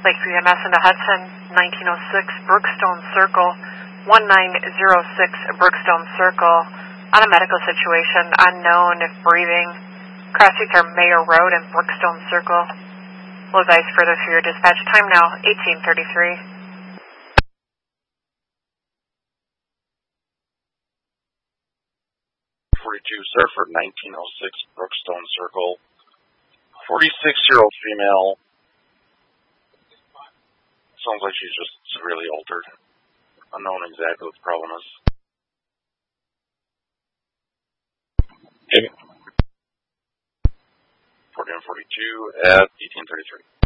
Lakeview MS into Hudson, 1906 Brookstone Circle, 1906 Brookstone Circle. On a medical situation, unknown if breathing. Crossings are Mayor Road and Brookstone Circle. Will advise further through your dispatch. Time now, 1833. 42 Surfer, 1906 Brookstone Circle. 46-year-old female. Sounds like she's just severely altered. Unknown exactly what the problem is. Okay. 4142 at 1833.